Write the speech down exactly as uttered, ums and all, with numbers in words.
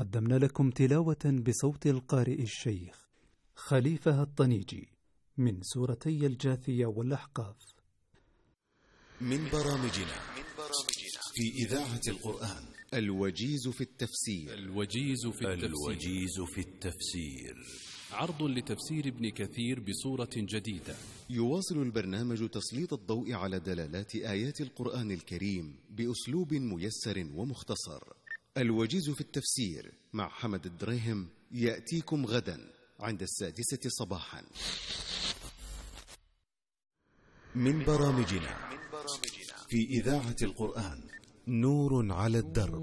قدمنا لكم تلاوة بصوت القارئ الشيخ خليفة الطنيجي من سورتي الجاثية والأحقاف. من برامجنا في إذاعة القرآن الوجيز في التفسير. الوجيز في التفسير, الوجيز في التفسير. عرض لتفسير ابن كثير بصورة جديدة. يواصل البرنامج تسليط الضوء على دلالات آيات القرآن الكريم بأسلوب ميسر ومختصر. الوجيز في التفسير مع حمد الدريهم يأتيكم غدا عند السادسة صباحا. من برامجنا في إذاعة القرآن نور على الدرب.